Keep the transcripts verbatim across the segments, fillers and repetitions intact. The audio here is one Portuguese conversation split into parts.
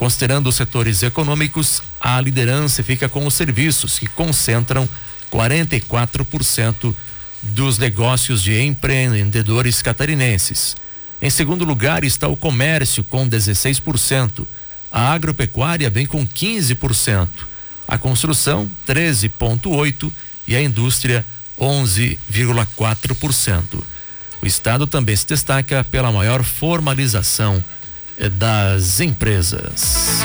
Considerando os setores econômicos, a liderança fica com os serviços, que concentram quarenta e quatro por cento dos negócios de empreendedores catarinenses. Em segundo lugar está o comércio, com dezesseis por cento. A agropecuária vem com quinze por cento. A construção, treze vírgula oito por cento. E a indústria, onze vírgula quatro por cento. O estado também se destaca pela maior formalização das empresas.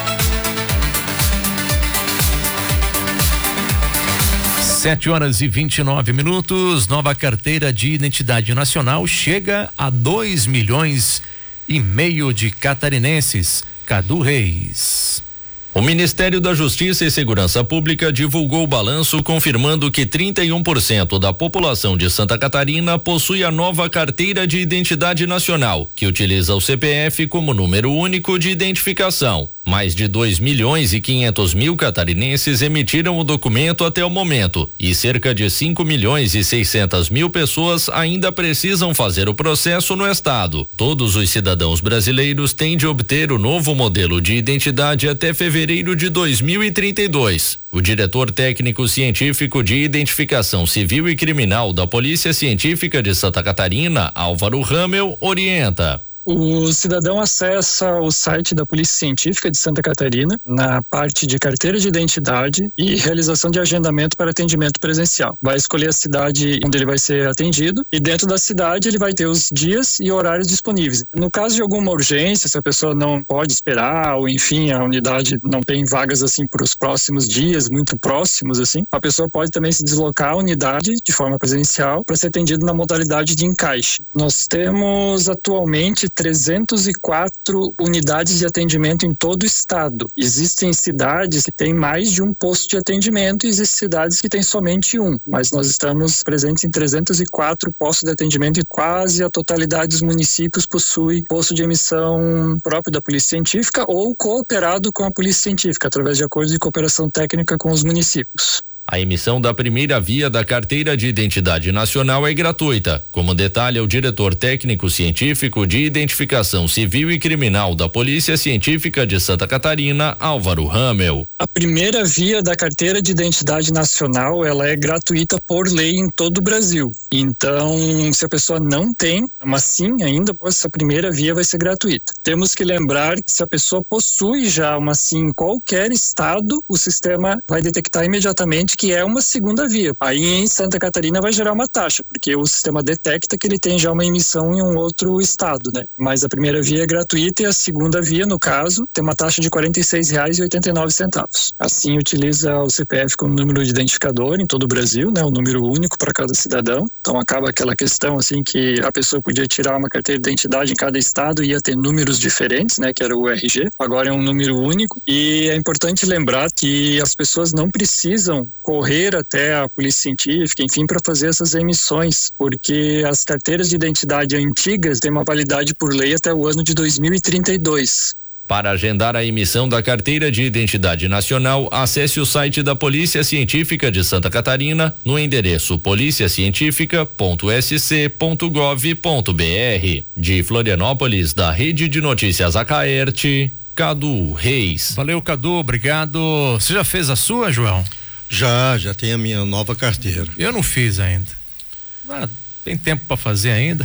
Sete horas e vinte e nove minutos. Nova carteira de identidade nacional chega a dois milhões e meio de catarinenses. Cadu Reis. O Ministério da Justiça e Segurança Pública divulgou o balanço confirmando que trinta e um por cento da população de Santa Catarina possui a nova carteira de identidade nacional, que utiliza o C P F como número único de identificação. Mais de dois milhões e quinhentos mil catarinenses emitiram o documento até o momento e cerca de cinco milhões e seiscentas mil pessoas ainda precisam fazer o processo no estado. Todos os cidadãos brasileiros têm de obter o novo modelo de identidade até fevereiro de dois mil e trinta e dois. O diretor técnico científico de identificação civil e criminal da Polícia Científica de Santa Catarina, Álvaro Ramel, orienta. O cidadão acessa o site da Polícia Científica de Santa Catarina na parte de carteira de identidade e realização de agendamento para atendimento presencial. Vai escolher a cidade onde ele vai ser atendido e dentro da cidade ele vai ter os dias e horários disponíveis. No caso de alguma urgência, se a pessoa não pode esperar ou enfim a unidade não tem vagas assim para os próximos dias, muito próximos assim, a pessoa pode também se deslocar à unidade de forma presencial para ser atendido na modalidade de encaixe. Nós temos atualmente trezentas e quatro unidades de atendimento em todo o estado. Existem cidades que têm mais de um posto de atendimento e existem cidades que têm somente um, mas nós estamos presentes em trezentos e quatro postos de atendimento e quase a totalidade dos municípios possui posto de emissão próprio da Polícia Científica ou cooperado com a Polícia Científica, através de acordos de cooperação técnica com os municípios. A emissão da primeira via da carteira de identidade nacional é gratuita, como detalha o diretor técnico científico de identificação civil e criminal da Polícia Científica de Santa Catarina, Álvaro Ramel. A primeira via da carteira de identidade nacional, ela é gratuita por lei em todo o Brasil. Então, se a pessoa não tem, mas sim ainda, essa primeira via vai ser gratuita. Temos que lembrar que se a pessoa possui já uma SIM em qualquer estado, o sistema vai detectar imediatamente que é uma segunda via. Aí em Santa Catarina vai gerar uma taxa, porque o sistema detecta que ele tem já uma emissão em um outro estado, né? Mas a primeira via é gratuita e a segunda via, no caso, tem uma taxa de quarenta e seis reais e oitenta e nove centavos. Assim utiliza o C P F como número de identificador em todo o Brasil, né? Um número único para cada cidadão. Então acaba aquela questão assim que a pessoa podia tirar uma carteira de identidade em cada estado e ia ter números diferentes, né? Que era o R G. Agora é um número único e é importante lembrar que as pessoas não precisam correr até a Polícia Científica, enfim, para fazer essas emissões, porque as carteiras de identidade antigas têm uma validade por lei até o ano de dois mil e trinta e dois. Para agendar a emissão da carteira de identidade nacional, acesse o site da Polícia Científica de Santa Catarina no endereço polícia científica ponto s c ponto gov ponto b r. De Florianópolis, da Rede de Notícias Acaerte, Cadu Reis. Valeu, Cadu, obrigado. Você já fez a sua, João? Já, já tenho a minha nova carteira. Eu não fiz ainda. Ah, tem tempo para fazer ainda.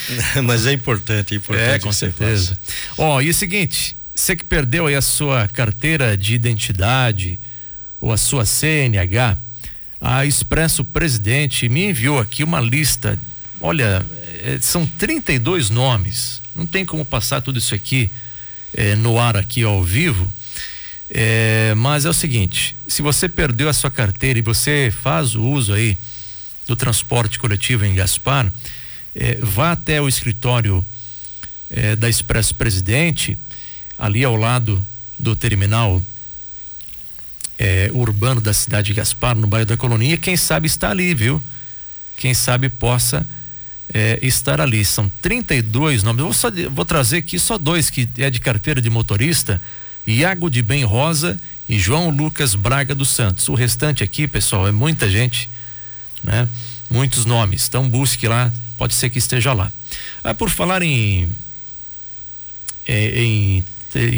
Mas é importante, é importante. É, com certeza. Ó, oh, e o seguinte, você que perdeu aí a sua carteira de identidade ou a sua C N H, a Expresso Presidente me enviou aqui uma lista. Olha, é, são trinta e dois nomes. Não tem como passar tudo isso aqui é, no ar aqui ao vivo. É, mas é o seguinte, se você perdeu a sua carteira e você faz o uso aí do transporte coletivo em Gaspar, é, vá até o escritório é, da Expresso Presidente, ali ao lado do terminal é, urbano da cidade de Gaspar, no bairro da Colonia. Quem sabe está ali, viu? Quem sabe possa é, estar ali. São trinta e dois nomes. Eu vou, só, vou trazer aqui só dois que é de carteira de motorista: Iago de Bem Rosa e João Lucas Braga dos Santos. O restante aqui, pessoal, é muita gente, né? Muitos nomes. Então busque lá, pode ser que esteja lá. Ah, por falar em, em, em